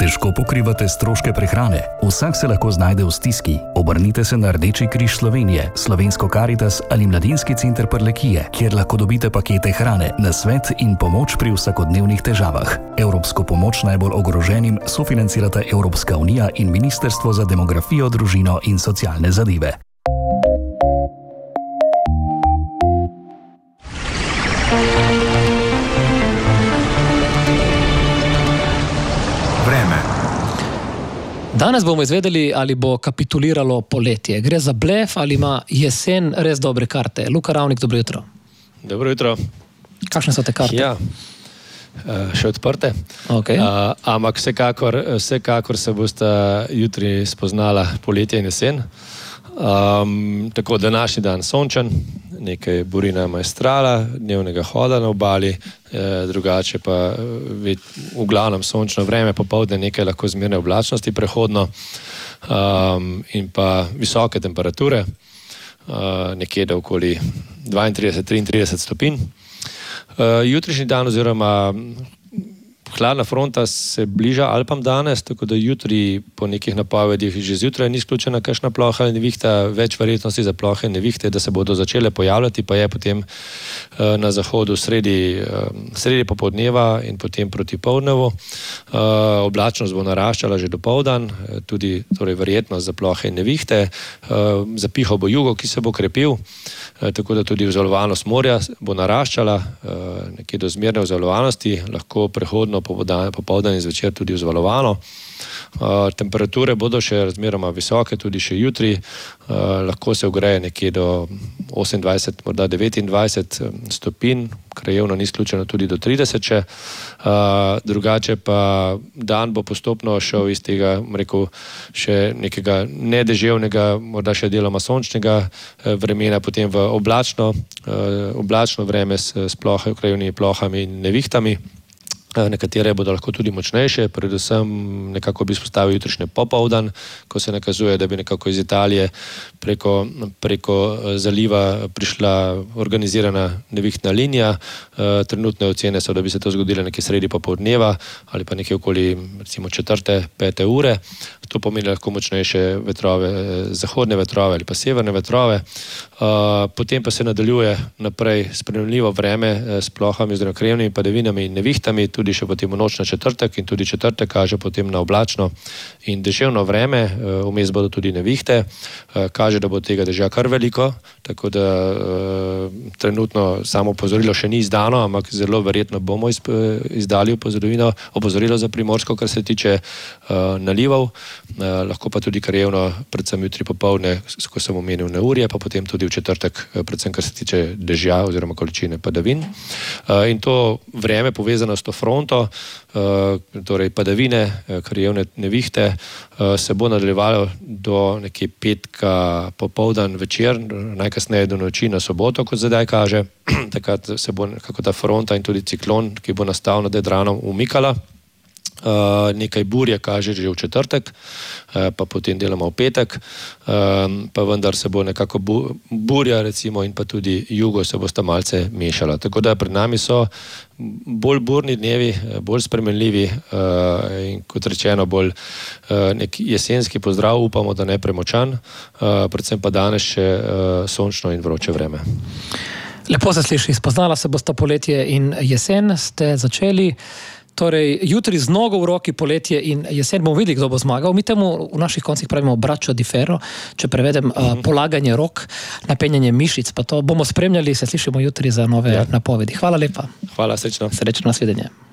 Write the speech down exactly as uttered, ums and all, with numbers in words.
Težko pokrivate stroške prehrane? Vsak se lahko znajde v stiski. Obrnite se na Rdeči križ Slovenije, Slovensko Karitas ali Mladinski center Prlekije, kjer lahko dobite pakete hrane, nasvet in pomoč pri vsakodnevnih težavah. Evropsko pomoč najbolj ogroženim sofinancirata Evropska unija in Ministrstvo za demografijo, družino in socialne zadeve. Danes bomo izvedeli, ali bo kapituliralo poletje. Gre za blef ali ima jesen res dobre karte. Luka Ravnik, dobro jutro. Dobro jutro. Kakšne so te karte? Ja, še odprte. Okay. Uh, ampak vsekakor, vsekakor se boste jutri spoznala poletje in jesen. Um, tako današnji dan sončen, nekaj burina maestrala, dnevnega hoda na obali, eh, drugače pa v glavnem sončno vreme, popoldne nekaj lahko zmerne oblačnosti prehodno um, in pa visoke temperature, uh, nekje do okoli dvaintrideset do triintrideset stopinj. Uh, jutrišnji dan oziroma hladna fronta se bliža Alpam danes, tako da jutri po nekih napovedih že zjutraj ni izključena kakšna ploha ali nevihta, več verjetnosti za plohe in nevihte, da se bodo začele pojavljati, pa je potem uh, na zahodu sredi, uh, sredi popoldneva in potem proti poldnevu. Uh, oblačnost bo naraščala že dopoldan, tudi torej verjetnost za plohe in nevihte. Uh, zapihal bo jugo, ki se bo krepil, uh, tako da tudi vzvalovanost morja bo naraščala, uh, nekje do zmerne vzvalovanosti, lahko prehodno popoldan in zvečer tudi vzvalovano. Uh, temperature bodo še razmeroma visoke, tudi še jutri. Uh, lahko se ogreje nekje do osemindvajset, morda devetindvajset stopinj, krajevno ni izključeno tudi do trideset. Uh, drugače pa dan bo postopno šel iz tega, rekel, še nekega nedeževnega, morda še deloma sončnega vremena, potem v oblačno, uh, oblačno vreme s, s plohe, krajevnimi plohami in nevihtami. Nekatere bodo lahko tudi močnejše, predvsem nekako bi izpostavil jutrišnji popoldan, ko se nakazuje, da bi nekako iz Italije preko, preko zaliva prišla organizirana nevihtna linija. Trenutne ocene so, da bi se to zgodilo nekje sredi popoldneva ali pa nekje okoli recimo četrte, pete ure. To pomeni lahko močnejše vetrove, zahodne vetrove ali pa severne vetrove. Potem pa se nadaljuje naprej spremljivo vreme s plohami oziroma krajevnimi padavinami in nevihtami, tudi še potem v noč na četrtek in tudi četrtek kaže potem na oblačno in deževno vreme, vmes bodo tudi nevihte, kaže, da bo tega dežja kar veliko, tako da uh, trenutno samo opozorilo še ni izdano, ampak zelo verjetno bomo izdali opozorilo, opozorilo za Primorsko, kar se tiče uh, nalivov, uh, lahko pa tudi krajevno, predvsem jutri popoldne, ko sem omenil neurje, pa potem tudi v četrtek, predvsem kar se tiče dežja oziroma količine padavin. Uh, in to vreme povezano s to fronto, torej padavine, krajevne nevihte, se bo nadaljevalo do nekje petka popoldan večer, najkasneje do noči na soboto, kot zdaj kaže. Takrat se bo nekako ta fronta in tudi ciklon, ki bo nastal nad Jadranom, umikala. Uh, nekaj burje kaže že v četrtek, uh, pa potem delamo v petek, uh, pa vendar se bo nekako bu burja recimo in pa tudi jugo se bosta malce mešala. Tako da pred nami so bolj burni dnevi, bolj spremenljivi uh, in kot rečeno bolj uh, nek jesenski pozdrav, upamo, da ne premočan, uh, predvsem pa danes še uh, sončno in vroče vreme. Lepo se sliši, spoznala se bosta poletje in jesen, ste začeli. Torej, jutri z nogo v roki poletje in jesen bomo videli, kdo bo zmagal. Mi temu v naših koncih pravimo braccio di ferro, če prevedem uh, polaganje rok, napenjanje mišic, pa to bomo spremljali, se slišimo jutri za nove ja. napovedi. Hvala lepa. Hvala, srečno. Srečno, nasvidenje.